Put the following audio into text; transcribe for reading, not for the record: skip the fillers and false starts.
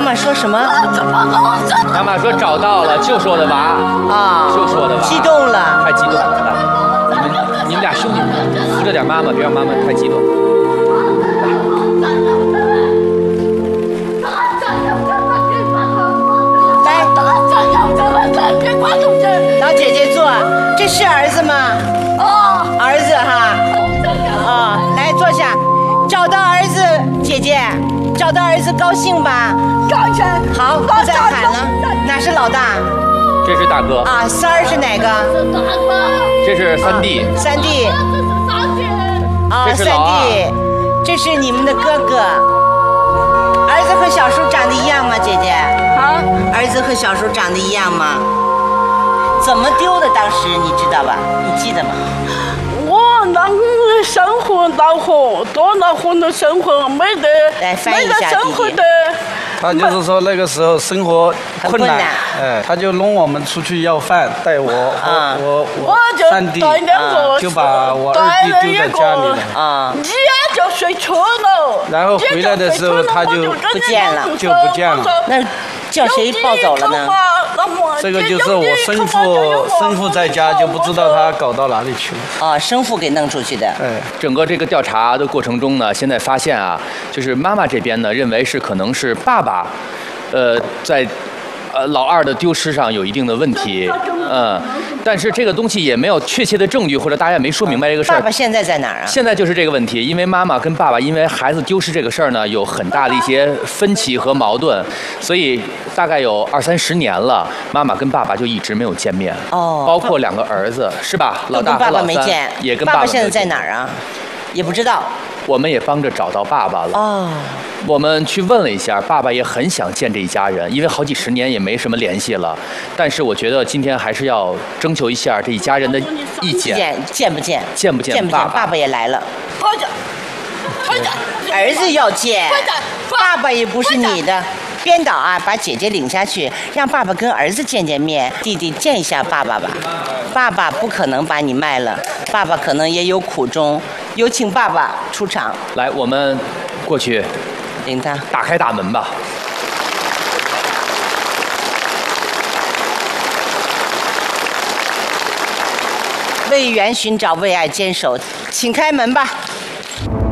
妈说什么？ 妈妈说找到了，就是我的娃啊，就是我的娃。 激动了， 太激动了！来，你们俩兄弟扶着点妈妈，别让妈妈太激动。 老姐姐坐，这是儿子吗？儿子哈。来坐下。找到儿子，姐姐，找到儿子高兴吧？ 高兴。 好，不再喊了。哪是老大？ 这是大哥。 啊，三儿是哪个？ 这是三弟。 三弟。啊， 这是老二。 三弟，这是你们的哥哥。儿子和小叔长得一样吗，姐姐？ 啊？ 儿子和小叔长得一样吗？怎么丢的？当时你知道吧？你记得吗？ 我那生活恼火，多恼火的生活，没得生活的。 他就是说那个时候生活困难，他就弄我们出去要饭，带我三弟，就把我二弟丢在家里了。 你也就睡车了。 然后回来的时候他就不见了，那叫谁抱走了呢？ 这个就是我生父在家就不知道他搞到哪里去了。 生父给弄出去的。 整个这个调查的过程中呢，现在发现啊，就是妈妈这边呢认为是可能是爸爸，在老二的丢失上有一定的问题，但是这个东西也没有确切的证据，或者大家也没说明白这个事儿。 爸爸现在在哪儿啊？ 现在就是这个问题，因为妈妈跟爸爸因为孩子丢失这个事儿呢，有很大的一些分歧和矛盾，所以大概有20-30年了，妈妈跟爸爸就一直没有见面。包括两个儿子，是吧？老大和老三跟爸爸没见， 也跟爸爸现在在哪儿啊？也不知道。 我们也帮着找到爸爸了。我们去问了一下，爸爸也很想见这一家人，因为好几十年也没什么联系了。但是我觉得今天还是要征求一下这一家人的意见， 见不见？ 见不见爸爸？ 爸爸也来了。儿子要见，爸爸也不是你的。编导啊，把姐姐领下去，让爸爸跟儿子见见面，弟弟见一下爸爸吧。爸爸不可能把你卖了，爸爸可能也有苦衷。有请爸爸出场。 来，我们过去领他打开大门吧。 为缘寻找，为爱坚守，请开门吧。